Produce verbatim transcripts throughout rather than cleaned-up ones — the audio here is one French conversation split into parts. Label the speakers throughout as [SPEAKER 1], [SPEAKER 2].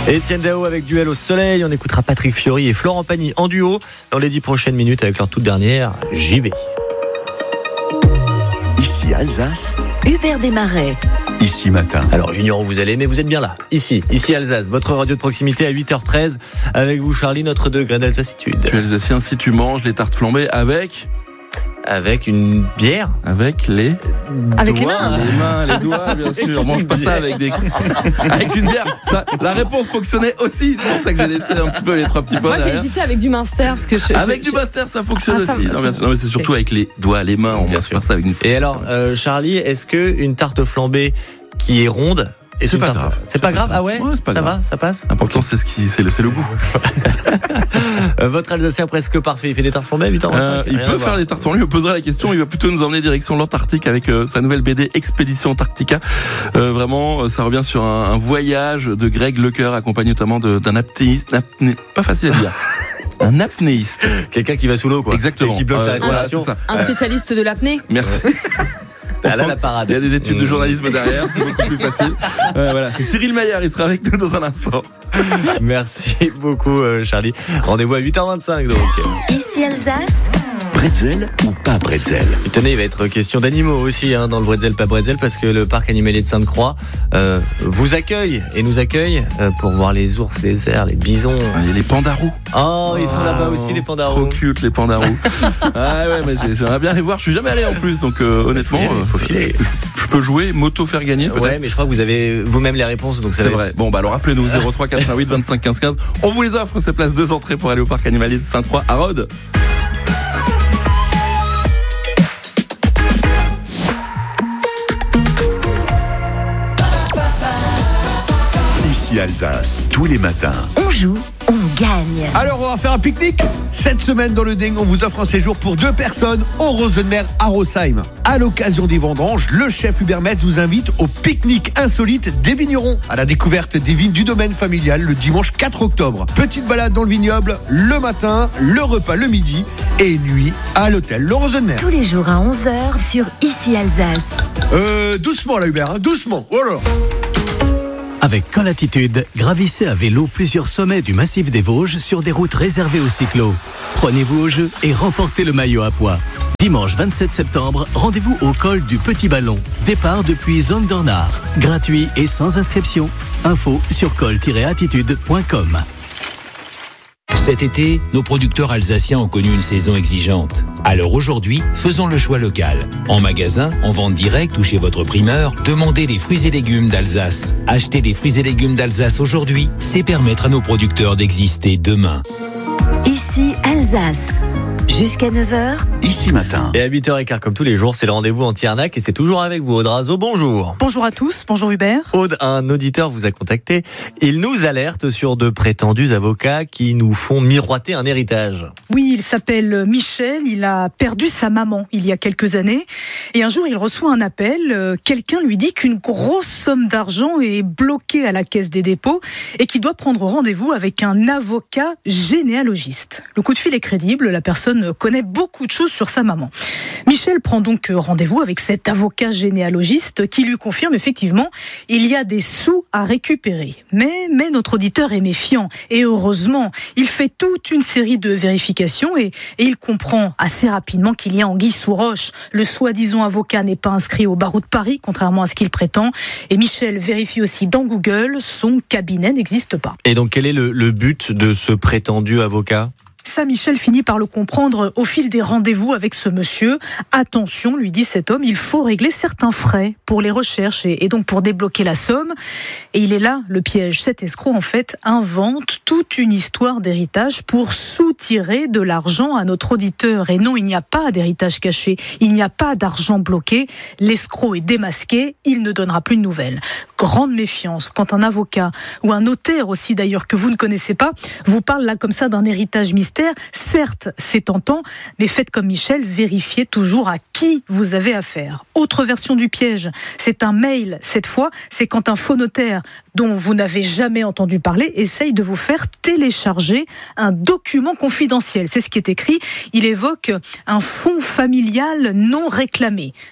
[SPEAKER 1] Etienne Dao avec Duel au soleil. On écoutera Patrick Fiori et Florent Pagny en duo dans les dix prochaines minutes avec leur toute dernière J'y vais.
[SPEAKER 2] Ici Alsace,
[SPEAKER 3] Hubert Desmarais.
[SPEAKER 2] Ici Matin.
[SPEAKER 1] Alors j'ignore où vous allez, mais vous êtes bien là. Ici, ici Alsace, votre radio de proximité à huit heures treize. Avec vous Charlie, notre degré d'alsacitude.
[SPEAKER 4] Tu es alsacien si tu manges les tartes flambées avec...
[SPEAKER 1] Avec une bière.
[SPEAKER 4] Avec les...
[SPEAKER 3] Avec
[SPEAKER 1] doigts.
[SPEAKER 3] les mains.
[SPEAKER 4] Les mains, les doigts, bien sûr. Mange pas ça avec des... avec une bière. Ça, la réponse fonctionnait aussi. C'est pour ça que j'ai laissé un petit peu les trois petits points
[SPEAKER 5] Moi j'ai
[SPEAKER 4] derrière.
[SPEAKER 5] hésité avec du Minster parce que je,
[SPEAKER 4] Avec
[SPEAKER 5] je,
[SPEAKER 4] du master, ça fonctionne
[SPEAKER 5] Ah, ça
[SPEAKER 4] aussi.
[SPEAKER 5] va,
[SPEAKER 4] Non, bien sûr. Non, mais c'est surtout
[SPEAKER 5] Ok.
[SPEAKER 4] avec les doigts, les mains. On
[SPEAKER 1] Bien
[SPEAKER 4] mange
[SPEAKER 1] sûr.
[SPEAKER 4] pas ça avec une
[SPEAKER 1] Et alors, euh, Charlie, est-ce que une tarte flambée qui est ronde est
[SPEAKER 4] C'est
[SPEAKER 1] une
[SPEAKER 4] pas
[SPEAKER 1] tarte...
[SPEAKER 4] grave.
[SPEAKER 1] C'est pas grave. Ah ouais,
[SPEAKER 4] Ouais, c'est pas
[SPEAKER 1] ça
[SPEAKER 4] grave.
[SPEAKER 1] va, ça passe.
[SPEAKER 4] L'important, c'est ce qui, c'est le, c'est le goût.
[SPEAKER 1] Euh, votre Alsacien presque parfait, il fait des tartes flambées à huit heures vingt-cinq.
[SPEAKER 4] Euh, il
[SPEAKER 1] Rien
[SPEAKER 4] peut
[SPEAKER 1] à
[SPEAKER 4] faire
[SPEAKER 1] voir.
[SPEAKER 4] des tartes. On lui poserait la question. Il va plutôt nous emmener direction l'Antarctique avec euh, sa nouvelle B D Expédition Antarctica. Euh, vraiment, euh, ça revient sur un, un voyage de Greg Lecoeur, accompagné notamment de, d'un apnéiste. apné- Pas facile à dire. Un apnéiste.
[SPEAKER 1] Quelqu'un qui va sous l'eau, quoi.
[SPEAKER 4] Exactement.
[SPEAKER 1] Et qui bloque sa
[SPEAKER 4] Euh, voilà,
[SPEAKER 1] respiration.
[SPEAKER 4] c'est ça.
[SPEAKER 5] un spécialiste de l'apnée.
[SPEAKER 4] Merci. On
[SPEAKER 1] Elle a
[SPEAKER 4] sent
[SPEAKER 1] la parade.
[SPEAKER 4] Il y a des études de
[SPEAKER 1] Mmh.
[SPEAKER 4] journalisme derrière, c'est beaucoup plus facile. Euh, voilà, c'est Cyril Maillard, il sera avec nous dans un instant.
[SPEAKER 1] Merci beaucoup, euh, Charlie. Rendez-vous à huit heures vingt-cinq, donc.
[SPEAKER 3] Ici Alsace.
[SPEAKER 2] Bretzel ou pas bretzel?
[SPEAKER 1] Et tenez, il va être question d'animaux aussi, hein, dans le Bretzel, pas Bretzel, parce que le parc animalier de Sainte-Croix euh, vous accueille et nous accueille euh, pour voir les ours, les cerfs, les bisons.
[SPEAKER 4] Et les pandarous.
[SPEAKER 1] Oh, ils sont là-bas aussi, les
[SPEAKER 4] Trop
[SPEAKER 1] pandarous.
[SPEAKER 4] cute, les pandarous. Ah ouais, mais j'ai- j'aimerais bien les voir. Je suis jamais allé en plus, donc euh, honnêtement,
[SPEAKER 1] filer,
[SPEAKER 4] euh,
[SPEAKER 1] faut filer.
[SPEAKER 4] je peux jouer, moto faire gagner peut-être.
[SPEAKER 1] Ouais, mais je crois que vous avez vous-même les réponses, donc ça
[SPEAKER 4] C'est
[SPEAKER 1] va
[SPEAKER 4] vrai. Bon, bah alors appelez-nous zéro trois quatre-vingt-huit vingt-cinq quinze quinze. On vous les offre, ces places, deux entrées pour aller au parc animalier de Sainte-Croix à Rhodes.
[SPEAKER 2] Ici Alsace, tous les matins.
[SPEAKER 3] On joue, on gagne.
[SPEAKER 6] Alors on va faire un pique-nique. Cette semaine dans le Ding, on vous offre un séjour pour deux personnes au Rosenmer à Rosheim. À l'occasion des vendanges, le chef Hubert Metz vous invite au pique-nique insolite des vignerons, à la découverte des vignes du domaine familial le dimanche quatre octobre. Petite balade dans le vignoble le matin, le repas le midi et nuit à l'hôtel Le Rosenmer.
[SPEAKER 3] Tous les jours à onze heures sur Ici Alsace.
[SPEAKER 6] Euh, doucement là Hubert, hein, doucement. Oh là.
[SPEAKER 7] Avec Colatitude, gravissez à vélo plusieurs sommets du massif des Vosges sur des routes réservées aux cyclos. Prenez-vous au jeu et remportez le maillot à pois. Dimanche vingt-sept septembre, rendez-vous au col du Petit Ballon. Départ depuis Zone d'Ornard. Gratuit et sans inscription. Info sur col tiret attitude point com.
[SPEAKER 8] Cet été, nos producteurs alsaciens ont connu une saison exigeante. Alors aujourd'hui, faisons le choix local. En magasin, en vente directe ou chez votre primeur, demandez les fruits et légumes d'Alsace. Acheter les fruits et légumes d'Alsace aujourd'hui, c'est permettre à nos producteurs d'exister demain.
[SPEAKER 3] Ici Alsace. Jusqu'à neuf heures.
[SPEAKER 2] Ici Matin.
[SPEAKER 1] Et à huit heures quinze, comme tous les jours, c'est le rendez-vous anti-arnaque et c'est toujours avec vous, Aude Razo. Bonjour.
[SPEAKER 9] Bonjour à tous, bonjour Hubert.
[SPEAKER 1] Aude, un auditeur vous a contacté. Il nous alerte sur de prétendus avocats qui nous font miroiter un héritage.
[SPEAKER 9] Oui, il s'appelle Michel, il a perdu sa maman il y a quelques années et un jour il reçoit un appel, euh, quelqu'un lui dit qu'une grosse somme d'argent est bloquée à la caisse des dépôts et qu'il doit prendre rendez-vous avec un avocat généalogiste. Le coup de fil est crédible, la personne connaît beaucoup de choses sur sa maman. Michel prend donc rendez-vous avec cet avocat généalogiste qui lui confirme effectivement il y a des sous à récupérer. Mais, mais notre auditeur est méfiant et heureusement, il fait toute une série de vérifications et, et il comprend assez rapidement qu'il y a anguille sous roche. Le soi-disant avocat n'est pas inscrit au barreau de Paris, contrairement à ce qu'il prétend. Et Michel vérifie aussi dans Google, son cabinet n'existe pas.
[SPEAKER 1] Et donc, quel est le, le but de ce prétendu avocat ?
[SPEAKER 9] Ça, Michel finit par le comprendre au fil des rendez-vous avec ce monsieur. Attention, lui dit cet homme, il faut régler certains frais pour les recherches et, et donc pour débloquer la somme. Et il est là le piège. Cet escroc, en fait, invente toute une histoire d'héritage pour soutirer de l'argent à notre auditeur. Et non, il n'y a pas d'héritage caché. Il n'y a pas d'argent bloqué. L'escroc est démasqué. Il ne donnera plus de nouvelles. Grande méfiance quand un avocat ou un notaire aussi d'ailleurs que vous ne connaissez pas vous parle là comme ça d'un héritage mystère. Certes, c'est tentant, mais faites comme Michel, vérifiez toujours à qui vous avez affaire. Autre version du piège, c'est un mail. Cette fois, c'est quand un faux notaire dont vous n'avez jamais entendu parler essaye de vous faire télécharger un document confidentiel. C'est ce qui est écrit. Il évoque un fonds familial non réclamé.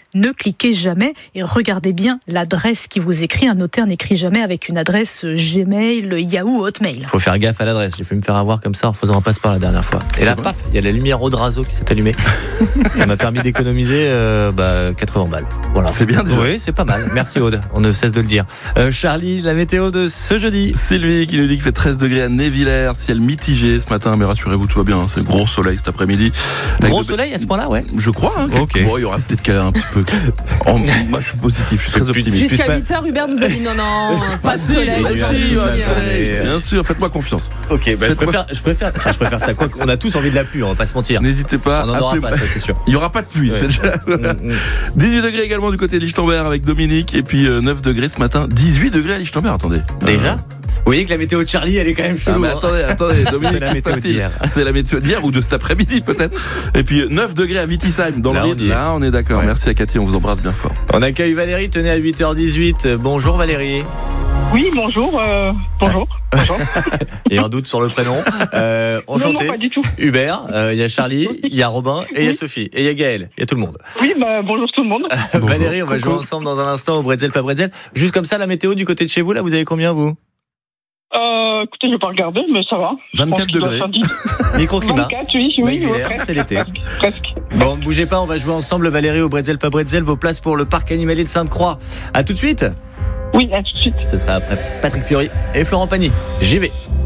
[SPEAKER 9] ne cliquez jamais et regardez bien l'adresse qui vous écrit. Un notaire n'écrit jamais avec une adresse Gmail, Yahoo, Hotmail.
[SPEAKER 1] Faut faire gaffe à l'adresse. J'ai fait me faire avoir comme ça en faisant un passe-part la dernière fois. Et là, paf, il y a la lumière Odrazo qui s'est allumée. Ça m'a permis d'économiser euh, bah, quatre-vingts balles. Voilà.
[SPEAKER 4] C'est bien déjà.
[SPEAKER 1] Oui, c'est pas mal. Merci Aude. On ne cesse de le dire. Euh, Charlie, la météo de ce jeudi.
[SPEAKER 4] Sylvie qui nous dit qu'il fait treize degrés à Névillers, ciel mitigé ce matin, mais rassurez-vous, tout va bien. Hein, c'est gros soleil cet après-midi. Avec
[SPEAKER 1] Gros
[SPEAKER 4] de...
[SPEAKER 1] soleil à ce point-là, ouais.
[SPEAKER 4] Je crois. Hein,
[SPEAKER 1] ok.
[SPEAKER 4] Bon, il y aura peut-être qu'un un petit peu. Oh, moi, je suis positif. Je suis très optimiste.
[SPEAKER 5] Jusqu'à huit heures, Hubert nous a dit non, non, pas de
[SPEAKER 4] si,
[SPEAKER 5] soleil.
[SPEAKER 4] bah,
[SPEAKER 1] si,
[SPEAKER 5] Si,
[SPEAKER 1] bah,
[SPEAKER 5] oui,
[SPEAKER 1] ça,
[SPEAKER 5] oui.
[SPEAKER 1] mais-
[SPEAKER 4] Bien sûr, faites-moi confiance.
[SPEAKER 1] Ok, bah, je
[SPEAKER 4] Faites-moi-
[SPEAKER 1] préfère, je préfère, enfin, je préfère ça. Quoi, on a tous envie de la pluie, on va pas se mentir.
[SPEAKER 4] N'hésitez pas.
[SPEAKER 1] On n'en
[SPEAKER 4] à
[SPEAKER 1] aura
[SPEAKER 4] plus-
[SPEAKER 1] pas, ça c'est sûr.
[SPEAKER 4] Il n'y aura pas de pluie.
[SPEAKER 1] Ouais.
[SPEAKER 4] C'est déjà...
[SPEAKER 1] Mm, mm.
[SPEAKER 4] dix-huit degrés également du côté de Lichtenberg avec Dominique. Et puis euh, neuf degrés ce matin. dix-huit degrés à Lichtenberg, attendez.
[SPEAKER 1] Déjà
[SPEAKER 4] Euh,
[SPEAKER 1] Vous voyez que la météo de Charlie, elle est quand même
[SPEAKER 4] Ah,
[SPEAKER 1] chelou.
[SPEAKER 4] mais
[SPEAKER 1] hein.
[SPEAKER 4] attendez, attendez, Dominique,
[SPEAKER 1] C'est la
[SPEAKER 4] qu'est-ce
[SPEAKER 1] météo
[SPEAKER 4] qui se passe-t-il
[SPEAKER 1] d'hier.
[SPEAKER 4] C'est la météo d'hier ou de cet après-midi peut-être. Et puis euh, neuf degrés à Wittisheim dans
[SPEAKER 1] Là,
[SPEAKER 4] le
[SPEAKER 1] on
[SPEAKER 4] Rhin.
[SPEAKER 1] y est.
[SPEAKER 4] Là, on est d'accord.
[SPEAKER 1] Ouais.
[SPEAKER 4] Merci à Cathy, on vous embrasse bien fort.
[SPEAKER 1] On accueille Valérie, tenez à huit heures dix-huit. Bonjour Valérie.
[SPEAKER 10] Oui, bonjour. Euh, bonjour. bonjour.
[SPEAKER 1] Il y a un doute sur le prénom. Euh, enchanté.
[SPEAKER 10] Non, non, pas du tout.
[SPEAKER 1] Hubert, euh, il y a Charlie, il y a Robin et il y a
[SPEAKER 10] Oui.
[SPEAKER 1] Sophie. Et il y a Gaël, il y a tout le monde.
[SPEAKER 10] Oui, bah, bonjour tout le monde.
[SPEAKER 1] Valérie, on va
[SPEAKER 10] Coucou.
[SPEAKER 1] jouer ensemble dans un instant au Bretzel, pas Bretzel. Juste comme ça, la météo du côté de chez vous, là, vous avez combien vous?
[SPEAKER 10] Euh, écoutez, je vais pas regarder, mais ça va. Je pense
[SPEAKER 4] vingt-quatre
[SPEAKER 10] qu'il doit
[SPEAKER 4] degrés.
[SPEAKER 10] faire dix.
[SPEAKER 1] Microclimat.
[SPEAKER 10] vingt-quatre, oui, oui,
[SPEAKER 1] Mec,
[SPEAKER 10] oui,
[SPEAKER 1] Villers,
[SPEAKER 10] presque,
[SPEAKER 1] c'est l'été.
[SPEAKER 10] presque, presque.
[SPEAKER 1] Bon, ne bougez pas, on va jouer ensemble Valérie au Bretzel, pas Bretzel. Vos places pour le parc animalier de Sainte-Croix. À tout de suite.
[SPEAKER 10] Oui, à tout de suite.
[SPEAKER 1] Ce sera après Patrick Fiori et Florent Pagny. J'y vais.